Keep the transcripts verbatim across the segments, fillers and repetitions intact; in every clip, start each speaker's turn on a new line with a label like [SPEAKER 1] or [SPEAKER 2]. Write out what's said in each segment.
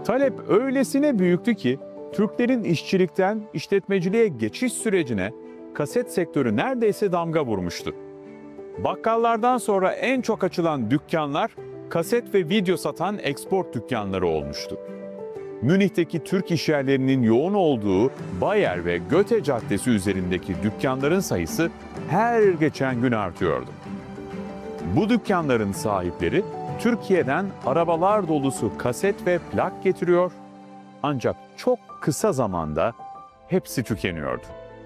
[SPEAKER 1] Talep öylesine büyüktü ki Türklerin işçilikten işletmeciliğe geçiş sürecine kaset sektörü neredeyse damga vurmuştu. Bakkallardan sonra en çok açılan dükkanlar kaset ve video satan export dükkanları olmuştu. Münih'teki Türk işyerlerinin yoğun olduğu Bayer ve Göte Caddesi üzerindeki dükkanların sayısı her geçen gün artıyordu. Bu dükkanların sahipleri Türkiye'den arabalar dolusu kaset ve plak getiriyor, ancak çok kısa zamanda hepsi tükeniyordu.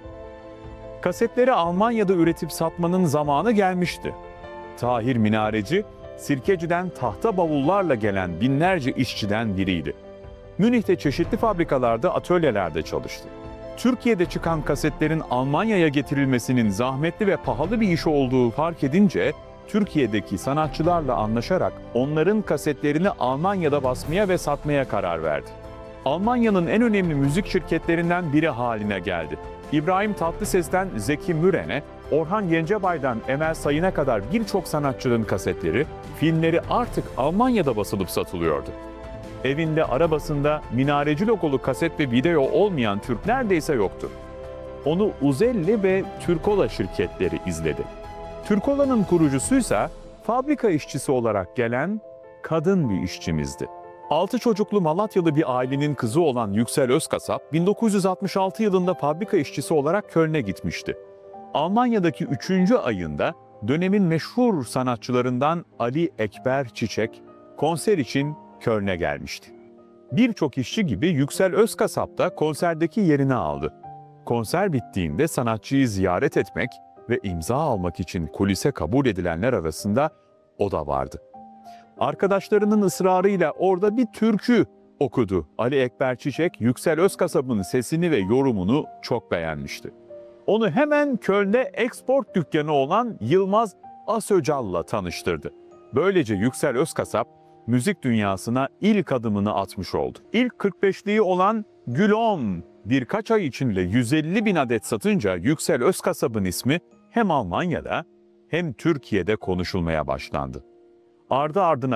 [SPEAKER 1] Kasetleri Almanya'da üretip satmanın zamanı gelmişti. Tahir Minareci, Sirkeci'den tahta bavullarla gelen binlerce işçiden biriydi. Münih'te çeşitli fabrikalarda, atölyelerde çalıştı. Türkiye'de çıkan kasetlerin Almanya'ya getirilmesinin zahmetli ve pahalı bir iş olduğu fark edince, Türkiye'deki sanatçılarla anlaşarak onların kasetlerini Almanya'da basmaya ve satmaya karar verdi. Almanya'nın en önemli müzik şirketlerinden biri haline geldi. İbrahim Tatlıses'ten Zeki Müren'e, Orhan Gencebay'dan Emel Sayın'a kadar birçok sanatçının kasetleri, filmleri artık Almanya'da basılıp satılıyordu. Evinde, arabasında minareci logolu kaset ve video olmayan Türk neredeyse yoktu. Onu Uzelli ve Türkola şirketleri izledi. Türkola'nın kurucusuysa fabrika işçisi olarak gelen kadın bir işçimizdi. Altı çocuklu Malatyalı bir ailenin kızı olan Yüksel Özkasap, bin dokuz yüz altmış altı yılında fabrika işçisi olarak Köln'e gitmişti. Almanya'daki üçüncü ayında dönemin meşhur sanatçılarından Ali Ekber Çiçek konser için Köln'e gelmişti. Birçok işçi gibi Yüksel Özkasap da konserdeki yerini aldı. Konser bittiğinde sanatçıyı ziyaret etmek ve imza almak için kulise kabul edilenler arasında o da vardı. Arkadaşlarının ısrarıyla orada bir türkü okudu. Ali Ekber Çiçek, Yüksel Özkasap'ın sesini ve yorumunu çok beğenmişti. Onu hemen Köln'de export dükkanı olan Yılmaz Asöcal'la tanıştırdı. Böylece Yüksel Özkasap, müzik dünyasına ilk adımını atmış oldu. İlk kırk beşliği olan Gülom birkaç ay içinde yüz elli bin adet satınca Yüksel Özkasap'ın ismi hem Almanya'da hem Türkiye'de konuşulmaya başlandı. Ardı ardına